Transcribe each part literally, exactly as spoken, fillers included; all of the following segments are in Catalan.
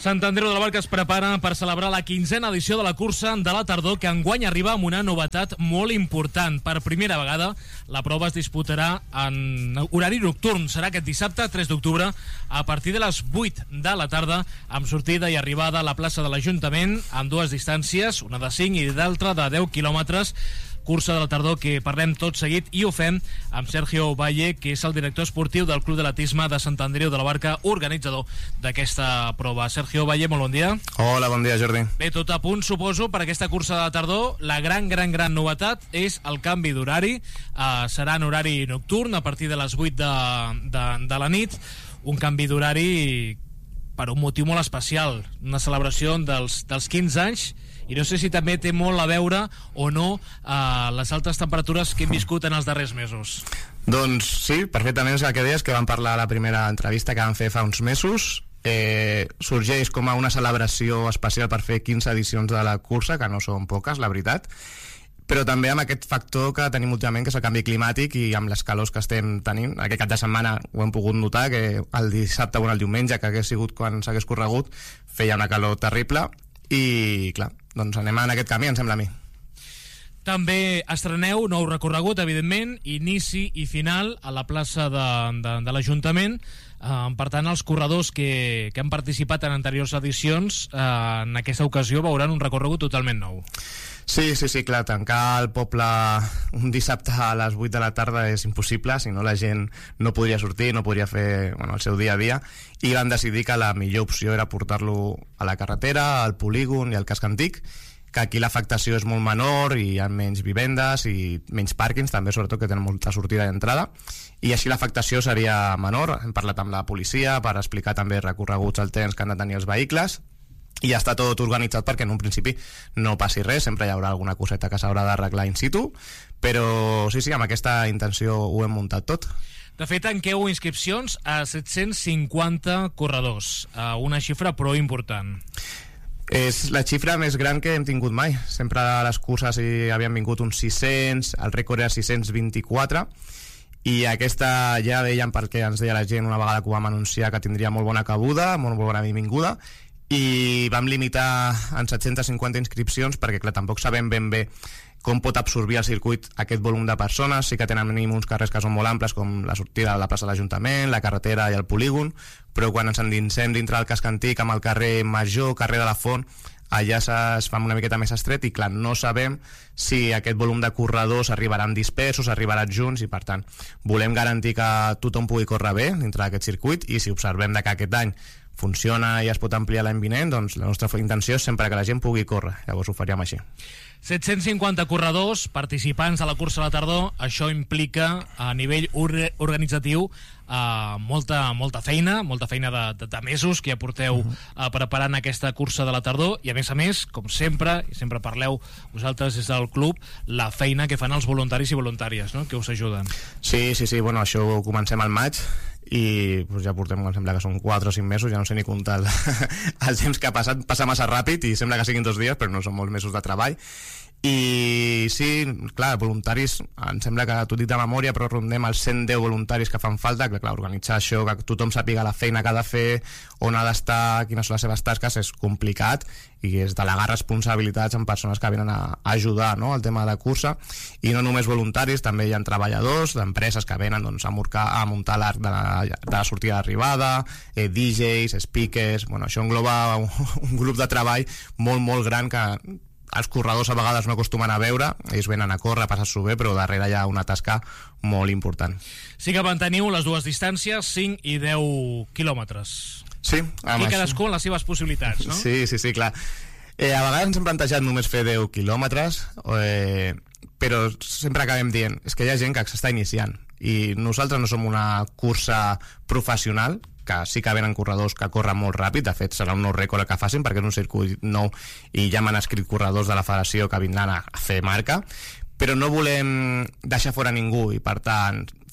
Sant Andreu de la Barca es prepara per celebrar la quinzena edició de la cursa de la tardor, que enguany arriba amb una novetat molt important. Per primera vegada, la prova es disputarà en horari nocturn. Serà aquest dissabte, tres d'octubre, a partir de les vuit de la tarda, amb sortida i arribada a la plaça de l'Ajuntament, amb dues distàncies, una de cinc i l'altra de deu quilòmetres. Cursa de la tardor que parlem tot seguit i ho fem amb Sergio Valle, que és el director esportiu del Club d'Atletisme de Sant Andreu de la Barca, organitzador d'aquesta prova. Sergio Valle, molt bon dia. Hola, bon dia, Jordi. Bé, tot a punt, suposo, per aquesta cursa de la tardor. La gran, gran, gran novetat és el canvi d'horari. Uh, serà en horari nocturn, a partir de les vuit de, de, de la nit. Un canvi d'horari per un motiu molt especial, una celebració dels, dels quinze anys, i no sé si també té molt a veure o no eh, les altes temperatures que hem viscut en els darrers mesos. Doncs sí, perfectament és el que deies, que vam parlar a la primera entrevista que vam fer fa uns mesos. Eh, sorgeix com a una celebració especial per fer quinze edicions de la cursa, que no són poques, la veritat, però també amb aquest factor que tenim últimament, que és el canvi climàtic, i amb les calors que estem tenint. Aquest cap de setmana ho hem pogut notar, que el dissabte o el diumenge, que hagués sigut quan s'hagués corregut, feia una calor terrible, i clar, doncs anem en aquest camí, em sembla a mi. També estreneu nou recorregut, evidentment, inici i final a la plaça de, de, de l'Ajuntament. Uh, per tant, els corredors que, que han participat en anteriors edicions uh, en aquesta ocasió veuran un recorregut totalment nou. Sí, sí, sí, clar, tancar el poble un dissabte a les vuit de la tarda és impossible, si no la gent no podria sortir, no podria fer bueno, el seu dia a dia, i van decidir que la millor opció era portar-lo a la carretera, al polígon i al casc antic, que aquí l'afectació és molt menor i hi ha menys vivendes i menys pàrquings, també, sobretot, que tenen molta sortida i entrada, i així l'afectació seria menor. Hem parlat amb la policia per explicar també recorreguts alterns que han de tenir els vehicles, i ja està tot organitzat perquè en un principi no passi res, sempre hi haurà alguna coseta que s'haurà d'arreglar in situ, però sí, sí, amb aquesta intenció ho hem muntat tot. De fet, tanqueu inscripcions a set-cents cinquanta corredors, una xifra prou important. És la xifra més gran que hem tingut mai. Sempre a les curses hi havien vingut uns sis-cents, el rècord era sis-cents vint-i-quatre, i aquesta ja veiem perquè ens deia la gent una vegada que ho vam anunciar que tindria molt bona cabuda, molt bona benvinguda, i vam limitar en set-cents cinquanta inscripcions perquè, clar, tampoc sabem ben bé com pot absorbir el circuit aquest volum de persones. Sí que tenen uns carrers que són molt amples, com la sortida a la plaça de l'Ajuntament, la carretera i el polígon, però quan ens endinsem dintre del casc antic amb el carrer Major, carrer de la Font, allà es fa una miqueta més estret i, clar, no sabem si aquest volum de corredors arribaran dispersos, arribaran junts, i per tant volem garantir que tothom pugui córrer bé dintre d'aquest circuit, i si observem que aquest any funciona i es pot ampliar l'any vinent, doncs la nostra intenció és sempre que la gent pugui córrer, llavors ho faríem així. set-cents cinquanta corredors, participants a la cursa de la tardor. Això implica a nivell organitzatiu uh, molta, molta feina, molta feina de, de, de mesos que ja porteu uh, preparant aquesta cursa de la tardor, i a més a més, com sempre, i sempre parleu vosaltres des del club, la feina que fan els voluntaris i voluntàries, no?, que us ajuden. Sí, sí, sí, bueno, això ho comencem al maig, i pues, ja portem, em sembla que són quatre o cinc mesos, ja no sé ni comptar el, el temps que ha passat, passa massa ràpid, i sembla que siguin dos dies, però no són molts mesos de treball. I sí, clar, voluntaris, em sembla que t'ho dic de memòria, però rondem els cent deu voluntaris que fan falta. Clar, clar, organitzar això, que tothom sàpiga la feina que ha de fer, on ha d'estar, quines són les seves tasques, és complicat, i és delegar responsabilitats en persones que venen a ajudar, no?, al tema de la cursa. I no només voluntaris, també hi ha treballadors d'empreses que venen, doncs, a, murcar, a muntar l'arc de, la, de la sortida d'arribada, eh, D Js, speakers. Bueno, això engloba un, un grup de treball molt, molt gran que els corredors a vegades no acostumen a veure. Ells venen a córrer, a passar-s'ho bé, però darrere hi ha una tasca molt important. Sí que manteniu les dues distàncies, cinc i deu quilòmetres. Sí. I cadascú amb les seves possibilitats, no? Sí, sí, sí, clar. Eh, a vegades ens hem plantejat només fer deu quilòmetres, eh, però sempre acabem dient, és que hi ha gent que s'està iniciant, i nosaltres no som una cursa professional, que sí que venen corredors que corren molt ràpid. De fet, serà un nou rècord el que facin, perquè és un circuit nou i ja m'han escrit corredors de la federació que vindran a fer marca, però no volem deixar fora ningú, i per tant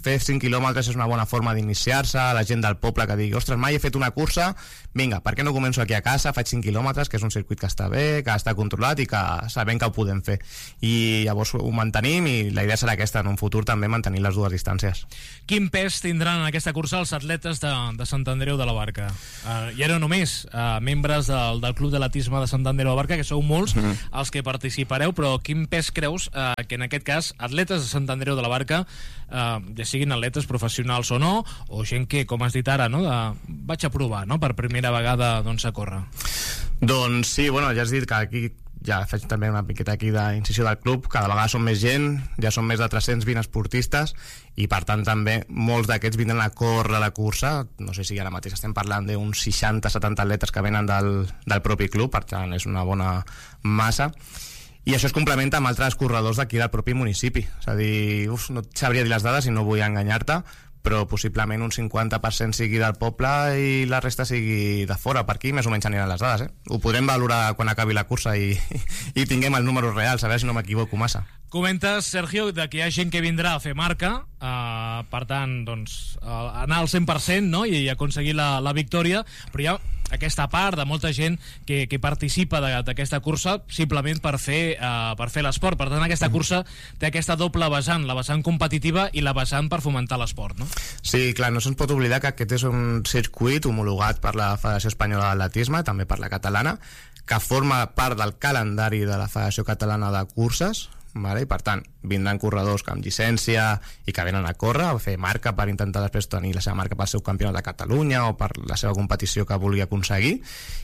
fer cinc quilòmetres és una bona forma d'iniciar-se, la gent del poble que digui, ostres, mai he fet una cursa, vinga, per què no començo aquí a casa, faig cinc quilòmetres, que és un circuit que està bé, que està controlat i que sabem que ho podem fer. I llavors ho mantenim i la idea serà aquesta, en un futur també mantenir les dues distàncies. Quin pes tindran en aquesta cursa els atletes de, de Sant Andreu de la Barca? Uh, I ara només uh, membres del, del Club d'Atletisme de Sant Andreu de la Barca, que sou molts mm. els que participareu, però quin pes creus uh, que en aquest cas atletes de Sant Andreu de la Barca, uh, ja siguin atletes professionals o no, o gent que, com has dit ara, no, de, vaig a provar, no?, per primera vegada doncs, a córrer? Doncs sí, bueno, ja has dit que aquí ja faig també una miqueta aquí d'incisió del club, cada vegada som més gent, ja són més de tres-cents vint esportistes i per tant també molts d'aquests vindran a córrer la cursa, no sé si ara mateix estem parlant d'uns seixanta setanta atletes que venen del, del propi club, per tant és una bona massa. I això es complementa amb altres corredors d'aquí del propi municipi. És a dir, uf, no et sabria dir les dades i no vull enganyar-te, però possiblement un cinquanta per cent sigui del poble i la resta sigui de fora. Per aquí més o menys aniran les dades, eh? Ho podrem valorar quan acabi la cursa i, i tinguem el número real, a veure si no m'equivoco massa. Comentes, Sergio, que hi ha gent que vindrà a fer marca, eh, per tant, doncs, anar al cent per cent, no?, i aconseguir la, la victòria, però hi ha aquesta part de molta gent que, que participa d'aquesta cursa simplement per fer, uh, per fer l'esport. Per tant, aquesta cursa té aquesta doble vessant, la vessant competitiva i la vessant per fomentar l'esport, no? Sí, clar, no se'ns pot oblidar que aquest és un circuit homologat per la Federació Espanyola d'Atletisme, també per la catalana, que forma part del calendari de la Federació Catalana de Curses, vale? I per tant vindran corredors amb llicència i que venen a córrer, a fer marca per intentar després tenir la seva marca pel seu campionat de Catalunya o per la seva competició que vulgui aconseguir,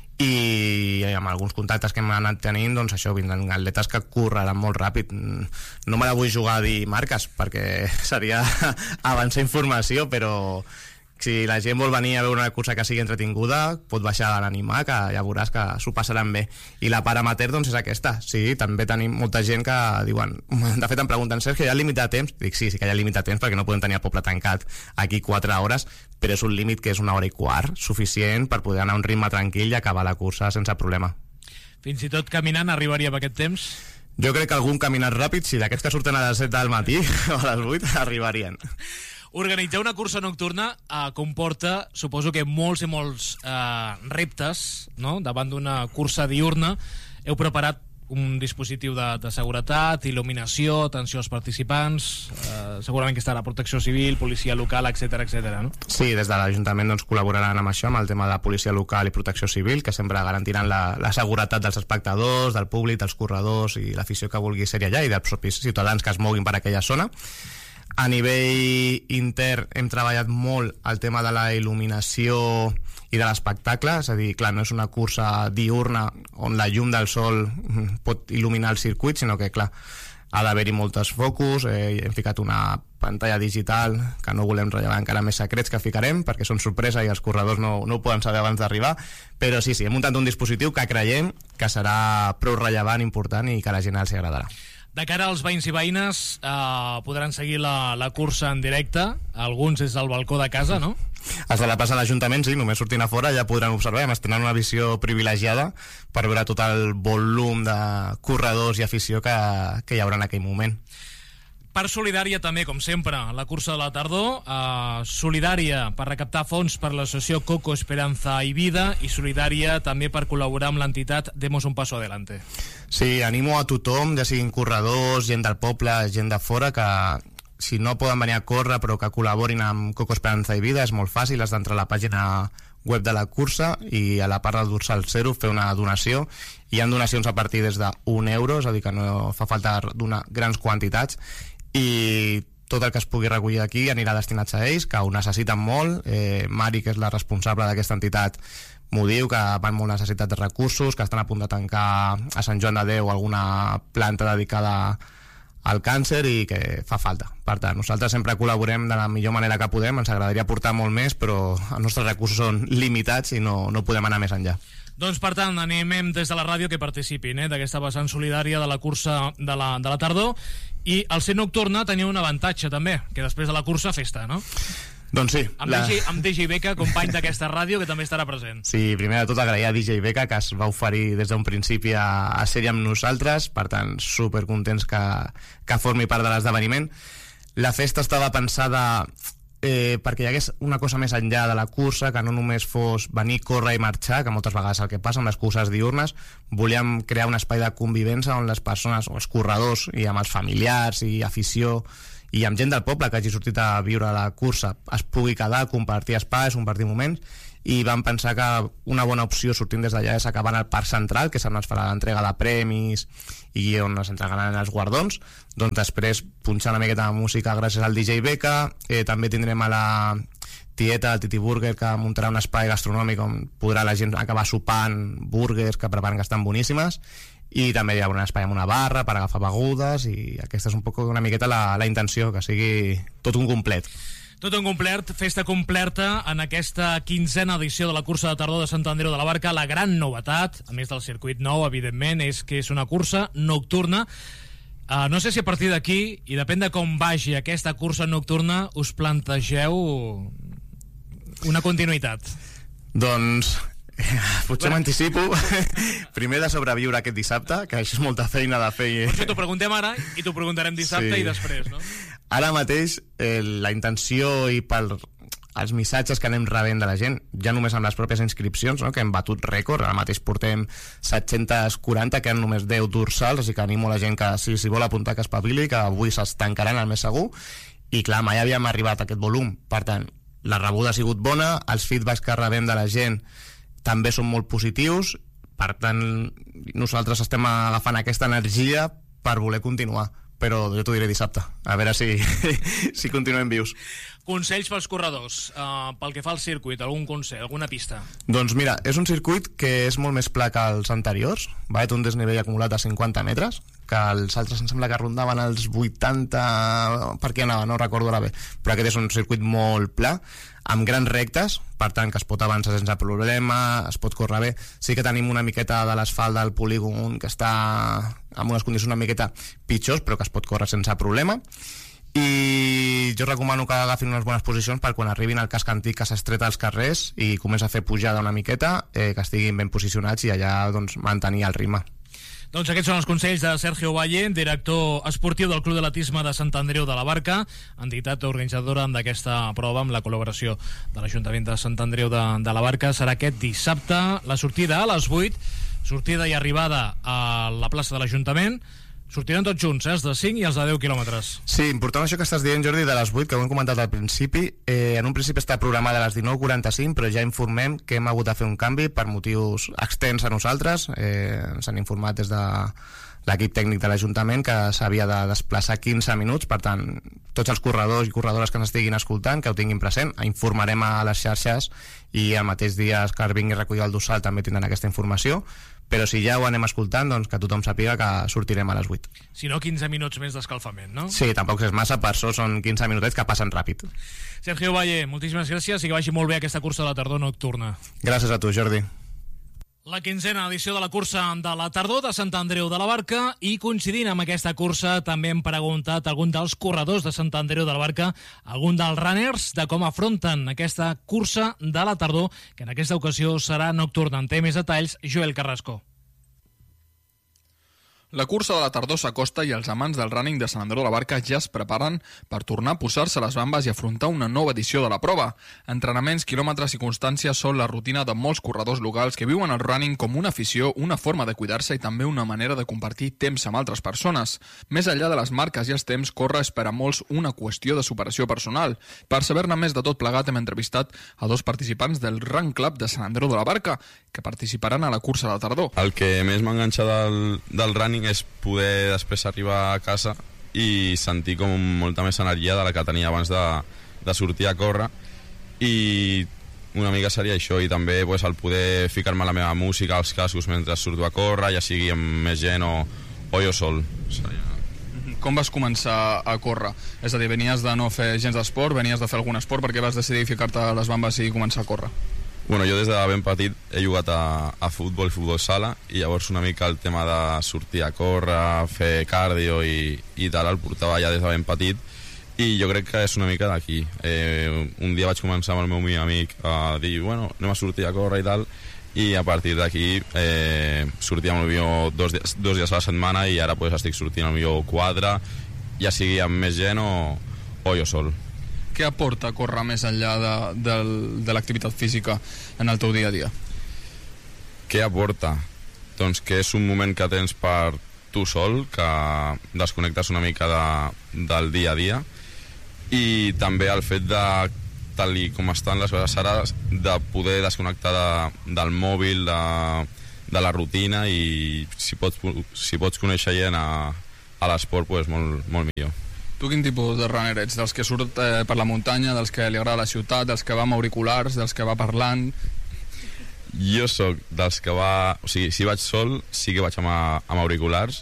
i amb alguns contactes que hem anat tenint, doncs això, vindran atletes que correran molt ràpid. No me la vull jugar a dir marques perquè seria avançar informació, però si la gent vol venir a veure una cursa que sigui entretinguda, pot baixar a l'animar, que ja veuràs que s'ho passaran bé. I la part amateur, doncs, és aquesta. Sí, també tenim molta gent que diuen... De fet, em pregunten, Sergio, hi ha límit de temps? Dic, sí, sí que hi ha límit de temps, perquè no podem tenir el poble tancat aquí quatre hores, però és un límit que és una hora i quart, suficient per poder anar a un ritme tranquil i acabar la cursa sense problema. Fins i tot caminant arribaria amb aquest temps? Jo crec que algun caminat ràpid, sí, d'aquests que surten a les set del matí o a les vuit, arribarien. Organitzar una cursa nocturna eh, comporta, suposo que molts i molts eh, reptes, no?, davant d'una cursa diurna. Heu preparat un dispositiu de, de seguretat, il·luminació, atenció als participants, eh, segurament que estarà protecció civil, policia local, etcètera, etcètera, no? Sí, des de l'Ajuntament doncs, col·laboraran amb això, amb el tema de policia local i protecció civil, que sempre garantiran la, la seguretat dels espectadors, del públic, dels corredors i l'afició que vulgui ser allà i dels propis ciutadans que es moguin per aquella zona. A nivell intern hem treballat molt el tema de la il·luminació i de l'espectacle, és a dir, clar, no és una cursa diurna on la llum del sol pot il·luminar el circuit, sinó que, clar, ha d'haver-hi moltes focus, eh, hem ficat una pantalla digital que no volem rellevar encara més secrets que ficarem perquè són sorpresa i els corredors no, no ho poden saber abans d'arribar, però sí, sí, hem muntat un dispositiu que creiem que serà prou rellevant, important i que a la gent els agradarà. De cara als veïns i veïnes, eh, podran seguir la, la cursa en directe, alguns des del balcó de casa, no? Els de la plaça de l'Ajuntament, sí, només sortint a fora ja podran observar, més tenen una visió privilegiada per veure tot el volum de corredors i afició que, que hi haurà en aquell moment. Part solidària també, com sempre, la cursa de la tardor, eh, solidària per recaptar fons per l'associació Coco, Esperanza i Vida, i solidària també per col·laborar amb l'entitat Demos un Paso Adelante. Sí, animo a tothom, ja siguin corredors, gent del poble, gent de fora, que si no poden venir a córrer però que col·laborin amb Coco, Esperanza i Vida, és molt fàcil, has d'entrar a la pàgina web de la cursa i a la part del dorsal zero fer una donació. Hi ha donacions a partir des d'un euro, és a dir que no fa falta donar grans quantitats, i tot el que es pugui recollir aquí anirà destinat a ells, que ho necessiten molt. eh, Mari, que és la responsable d'aquesta entitat, m'ho diu, que van molt necessitats de recursos, que estan a punt de tancar a Sant Joan de Déu alguna planta dedicada al càncer i que fa falta. Per tant, nosaltres sempre col·laborem de la millor manera que podem, ens agradaria aportar molt més, però els nostres recursos són limitats i no, no podem anar més enllà. Doncs, per tant, animem des de la ràdio que participin eh, d'aquesta vessant solidària de la cursa de la, de la tardor. I al ser nocturna tenia un avantatge també, que després de la cursa, festa, no? Doncs sí. Amb, la... D J, amb D J Beca, company d'aquesta ràdio, que també estarà present. Sí, primer de tot agrair a D J Beca, que es va oferir des d'un principi a, a ser amb nosaltres, per tant, supercontents que, que formi part de l'esdeveniment. la festa estava pensada eh, perquè hi hagués una cosa més enllà de la cursa, que no només fos venir, córrer i marxar, que moltes vegades el que passa amb les curses diurnes. Volíem crear un espai de convivència on les persones, o els corredors, i amb els familiars i afició, i amb gent del poble que hagi sortit a viure la cursa, es pugui quedar, compartir espais, compartir moments, i vam pensar que una bona opció sortint des d'allà és acabar en el Parc Central, que és on es farà l'entrega de premis i on es entregaran els guardons. Doncs després punxar una miqueta de música gràcies al D J Beca. Eh, també tindrem a la tieta, el Titi Burger, que muntarà un espai gastronòmic on podrà la gent acabar sopant burgers que preparen, que estan boníssimes, i també hi ha un espai amb una barra per agafar begudes, i aquesta és un poc una miqueta la, la intenció, que sigui tot un complet. Tot un complet, festa completa en aquesta quinzena edició de la cursa de tardor de Sant Andreu de la Barca. La gran novetat, a més del circuit nou, evidentment, és que és una cursa nocturna. Uh, no sé si a partir d'aquí, i depèn de com vagi aquesta cursa nocturna, us plantegeu una continuïtat. Doncs potser m'anticipo. Primer de sobreviure aquest dissabte, que això és molta feina de fer. Per això t'ho preguntem ara i t'ho preguntarem dissabte, sí. I després, no? Ara mateix eh, la intenció i per els missatges que anem rebent de la gent, ja només amb les pròpies inscripcions, no? Que hem batut rècord, ara mateix portem set-cents quaranta, que eren només deu dorsals, així que animo la gent que si, si vol apuntar que espavili, que avui s'estancaran el més segur. I clar, mai havíem arribat a aquest volum, per tant la rebuda ha sigut bona, els feedbacks que rebem de la gent també són molt positius, per tant nosaltres estem agafant aquesta energia per voler continuar, però jo t'ho diré dissabte, a veure si, si continuem vius. Consells pels corredors, uh, pel que fa al circuit, algun consell, alguna pista? Doncs mira, és un circuit que és molt més pla que els anteriors, va, té un desnivell acumulat de cinquanta metres, que els altres em sembla que rondaven els vuitanta, per què anava, no recordo ara bé, però aquest és un circuit molt pla, amb grans rectes, per tant que es pot avançar sense problema, es pot córrer bé. Sí que tenim una miqueta de l'asfalt del polígon que està en unes condicions una miqueta pitjors, però que es pot córrer sense problema. I jo recomano que agafin unes bones posicions per quan arribin al casc antic que s'estreta als carrers i comença a fer pujada una miqueta, eh, que estiguin ben posicionats i allà doncs, mantenir el ritme. Doncs aquests són els consells de Sergio Valle, director esportiu del Club d'Atletisme de Sant Andreu de la Barca, entitat organitzadora d'aquesta prova amb la col·laboració de l'Ajuntament de Sant Andreu de, de la Barca. Serà aquest dissabte, la sortida a les vuit, sortida i arribada a la plaça de l'Ajuntament. Sortiran tots junts, eh? Els de cinc i els de deu quilòmetres. Sí, important això que estàs dient, Jordi, de les vuit, que ho hem comentat al principi. Eh, en un principi està programada a les dinou quaranta-cinc, però ja informem que hem hagut de fer un canvi per motius externs a nosaltres. Eh, ens han informat des de l'equip tècnic de l'Ajuntament que s'havia de desplaçar quinze minuts, per tant, tots els corredors i corredores que ens estiguin escoltant, que ho tinguin present, informarem a les xarxes i al mateix dia que es vingui a recollir el dorsal també tindran aquesta informació. Però si ja ho anem escoltant, doncs que tothom sàpiga que sortirem a les vuit. Si no, quinze minuts més d'escalfament, no? Sí, tampoc és massa, per això són quinze minutets que passen ràpid. Sergio Valle, moltíssimes gràcies i que vagi molt bé aquesta cursa de la tardor nocturna. Gràcies a tu, Jordi. La quinzena edició de la cursa de la tardor de Sant Andreu de la Barca, i coincidint amb aquesta cursa també hem preguntat a algun dels corredors de Sant Andreu de la Barca, algun dels runners, de com afronten aquesta cursa de la tardor, que en aquesta ocasió serà nocturna. En té més detalls Joel Carrasco. La cursa de la tardor s'acosta i els amants del running de Sant Andreu de la Barca ja es preparen per tornar a posar-se les bambes i afrontar una nova edició de la prova. Entrenaments, quilòmetres i constància són la rutina de molts corredors locals que viuen el running com una afició, una forma de cuidar-se i també una manera de compartir temps amb altres persones. Més enllà de les marques i els temps, córrer és per a molts una qüestió de superació personal. Per saber-ne més de tot plegat hem entrevistat a dos participants del Run Club de Sant Andreu de la Barca que participaran a la cursa de la tardor. El que més m'enganxa del, del running és poder després arribar a casa i sentir com molta més energia de la que tenia abans de, de sortir a córrer, i una mica seria això, i també pues, el poder ficar-me la meva música als cascos mentre surto a córrer, ja sigui amb més gent o, o jo sol. Seria... Com vas començar a córrer? És a dir, venies de no fer gens d'esport, venies de fer algun esport, perquè vas decidir ficar-te les bambes i començar a córrer? Bueno, jo des de ben petit he jugat a, a futbol, futbol sala, i llavors una mica el tema de sortir a córrer, fer cardio i, i tal, el portava ja des de ben petit, i jo crec que és una mica d'aquí. Eh, un dia vaig començar amb el meu millor amic a dir, bueno, anem a sortir a córrer i tal, i a partir d'aquí eh, sortíem potser dos, dies, dos dies a la setmana, i ara pues, estic sortint potser quatre, ja sigui amb més gent o, o jo sol. Què aporta córrer més enllà de, de, de l'activitat física en el teu dia a dia? Què aporta? Doncs que és un moment que tens per tu sol, que desconnectes una mica de, del dia a dia, i també el fet de, tal com estan les coses ara, de poder desconnectar de, del mòbil, de, de la rutina, i si pots, si pots conèixer gent a, a l'esport, pues molt, molt millor. Tu quin tipus de runner ets? Dels que surt eh, per la muntanya, dels que li agrada la ciutat, dels que va amb auriculars, dels que va parlant? Jo sóc dels que va... O sigui, si vaig sol, sí que vaig amb, amb auriculars,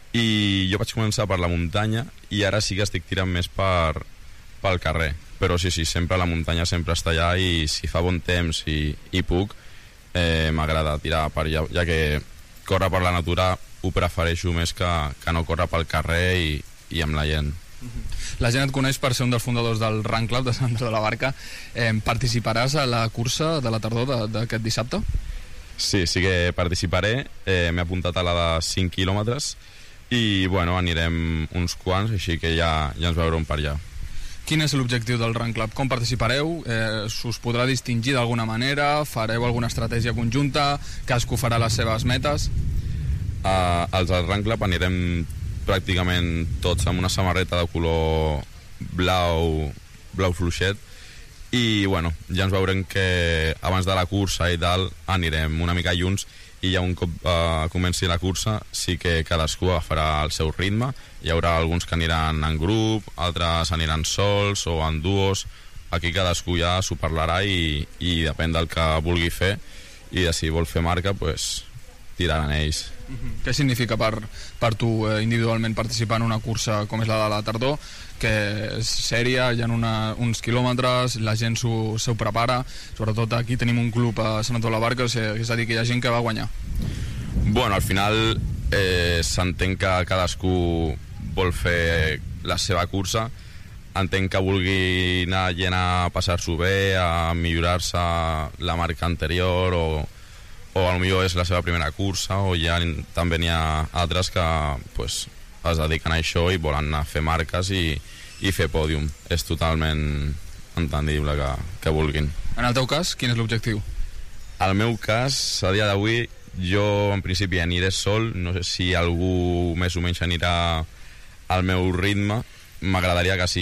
i jo vaig començar per la muntanya i ara sí que estic tirant més per, pel carrer. Però sí, sí, sempre la muntanya sempre està allà, i si fa bon temps i, i puc, eh, m'agrada tirar per allà, ja que córrer per la natura ho prefereixo més que, que no córrer pel carrer i, i amb la gent. La gent et coneix per ser un dels fundadors del Run Club de Sant Andreu de la Barca. Eh, participaràs a la cursa de la tardor d'aquest dissabte? Sí, sí que participaré. Eh, M'he apuntat a la de cinc quilòmetres i bueno, anirem uns quants, així que ja, ja ens veurem per allà. Quin és l'objectiu del Run Club? Com participareu? Eh, S'us podrà distingir d'alguna manera? Fareu alguna estratègia conjunta? Cadascú farà les seves metes? Uh, els del Run Club anirem pràcticament tots amb una samarreta de color blau, blau fluixet, i bueno, ja ens veurem que abans de la cursa i tal anirem una mica junts, i ja un cop uh, comenci la cursa sí que cadascú agafarà el seu ritme. Hi haurà alguns que aniran en grup, altres aniran sols o en duos. Aquí cadascú ja s'ho parlarà, i, i depèn del que vulgui fer, i de si vol fer marca, pues tiraran ells. Uh-huh. Què significa per, per tu eh, individualment participar en una cursa com és la de la tardor, que és sèria, hi ha una, uns quilòmetres, la gent s'ho prepara, sobretot aquí tenim un club a Sant Andreu de la Barca, o sigui, és a dir, que hi ha gent que va guanyar? Bueno, al final eh, s'entén que cadascú vol fer la seva cursa, entenc que vulgui anar gent a passar-s'ho bé, a millorar-se la marca anterior, o o potser és la seva primera cursa, o ja també n'hi ha altres que pues, es dediquen a això i volen anar a fer marques i, i fer pòdium. És totalment entendible que, que vulguin. En el teu cas, quin és l'objectiu? Al meu cas, a dia d'avui, jo en principi aniré sol, no sé si algú més o menys anirà al meu ritme, m'agradaria que sí,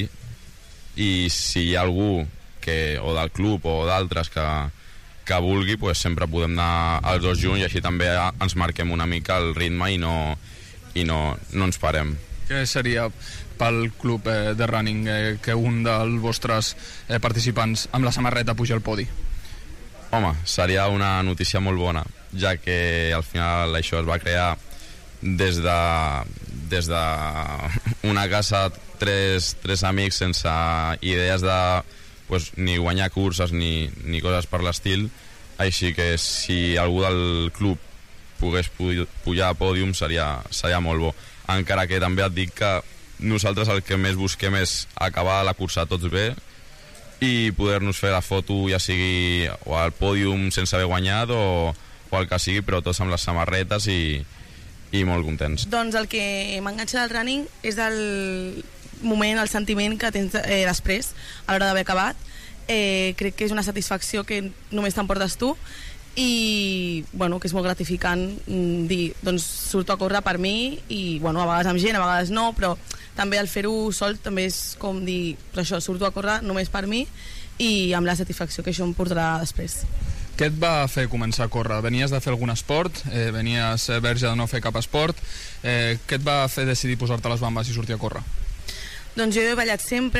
i si hi ha algú que, o del club o d'altres que que vulgui, pues sempre podem anar els dos junts, i així també ens marquem una mica el ritme i no, i no, no ens parem. Què seria pel club eh, de running eh, que un dels vostres eh, participants amb la samarreta puja al podi? Home, seria una notícia molt bona, ja que al final això es va crear des de, des de una casa, tres, tres amics sense idees de pues, ni guanyar curses ni, ni coses per l'estil, així que si algú del club pogués pujar a pòdium seria, seria molt bo. Encara que també et dic que nosaltres el que més busquem és acabar la cursa tots bé i poder-nos fer la foto, ja sigui o al pòdium sense haver guanyat o, o el que sigui, però tots amb les samarretes i, i molt contents. Doncs el que m'enganxa del running és el moment, el sentiment que tens eh, després, a l'hora d'haver acabat. Eh, crec que és una satisfacció que només t'emportes tu, i bueno, que és molt gratificant mm, dir, doncs surto a córrer per mi, i bueno, a vegades amb gent, a vegades no, però també el fer-ho sol també és com dir, però això, surto a córrer només per mi, i amb la satisfacció que això em portarà després. Què et va fer començar a córrer? Venies de fer algun esport? Eh, venies verge de no fer cap esport? Eh, què et va fer decidir posar-te les bambes i sortir a córrer? Doncs jo he ballat sempre,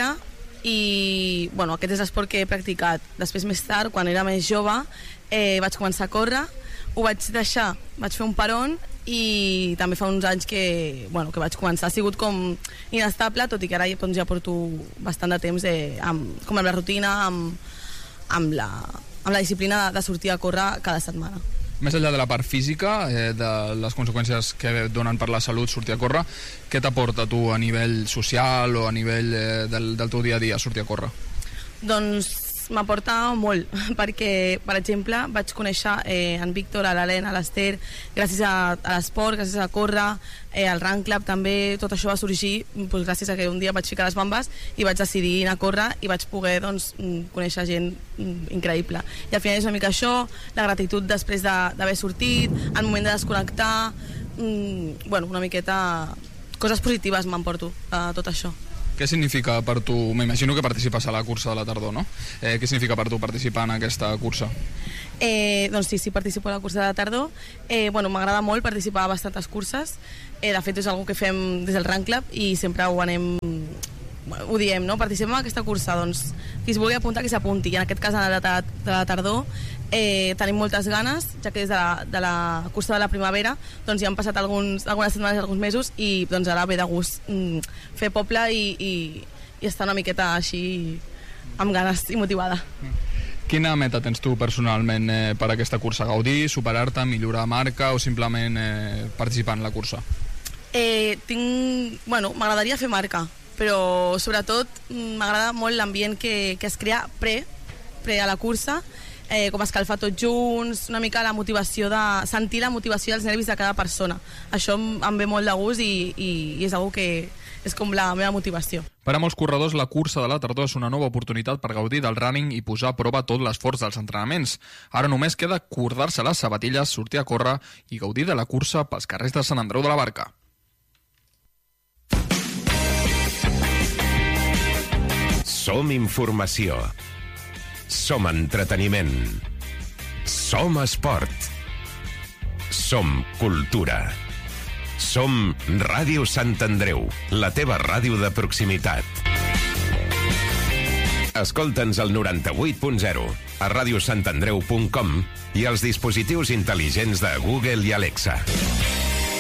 i bueno, aquest és l'esport que he practicat. Després, més tard, quan era més jove, eh, vaig començar a córrer, ho vaig deixar, vaig fer un peron, i també fa uns anys que, bueno, que vaig començar. Ha sigut com inestable, tot i que ara doncs, ja porto bastant de temps eh, amb, com amb la rutina, amb, amb, la, amb la disciplina de, de sortir a córrer cada setmana. Més enllà de la part física, eh, de les conseqüències que donen per la salut sortir a córrer, què t'aporta tu a nivell social o a nivell eh, del, del teu dia a dia sortir a córrer? Doncs m'aporta molt, perquè, per exemple, vaig conèixer eh, en Víctor, a l'Helena, a l'Ester, gràcies a, a l'esport, gràcies a córrer, eh, al Run Club també, tot això va sorgir doncs, gràcies a que un dia vaig ficar les bambes i vaig decidir anar a córrer i vaig poder doncs, conèixer gent increïble. I al final és una mica això, la gratitud després d'haver sortit, el moment de desconnectar, mm, bueno, una miqueta coses positives m'emporto a tot això. Què significa per tu, m'imagino que participes a la cursa de la tardor, no? Eh, què significa per tu participar en aquesta cursa? Eh, doncs sí, sí, participo a la cursa de la tardor. Eh, bueno, m'agrada molt participar a bastantes curses. Eh, de fet, és una cosa que fem des del Run Club i sempre ho anem... ho diem, no? Participem en aquesta cursa, doncs qui es vulgui apuntar, que s'apunti. I en aquest cas, en la de, de la tardor, eh, tenim moltes ganes, ja que des de la, de la cursa de la primavera doncs ja han passat alguns, algunes setmanes i alguns mesos i doncs ara ve de gust mm, fer poble i, i, i estar una miqueta així amb ganes i motivada. Quina meta tens tu personalment eh, per aquesta cursa? Gaudir, superar-te, millorar marca o simplement eh, participar en la cursa? Eh, tinc... Bueno, m'agradaria fer marca, però sobretot m'agrada molt l'ambient que, que es crea pre, pre a la cursa, eh, com escalfar tots junts, una mica la motivació de sentir la motivació dels nervis de cada persona. Això em, em ve molt de gust i, i, i és una que és com la meva motivació. Per a molts corredors, la cursa de la tardor és una nova oportunitat per gaudir del running i posar a prova tot l'esforç dels entrenaments. Ara només queda cordar-se les sabatilles, sortir a córrer i gaudir de la cursa pels carrers de Sant Andreu de la Barca. Som informació. Som entreteniment. Som esport. Som cultura. Som Ràdio Sant Andreu, la teva ràdio de proximitat. Escolta'ns al noranta-vuit punt zero, a radiosantandreu punt com i als dispositius intel·ligents de Google i Alexa.